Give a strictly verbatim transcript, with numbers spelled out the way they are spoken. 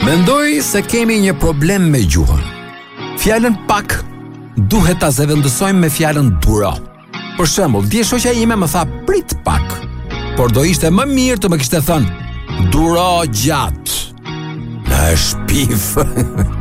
Mendoj se kemi një problem me gjuhën. Fjalën pak duhet ta zëvendësojmë me fjalën duro. Për shembull, dje shoqja ime më tha prit pak, por do ishte më mirë të më kishte thënë duro gjatë. Në shpif.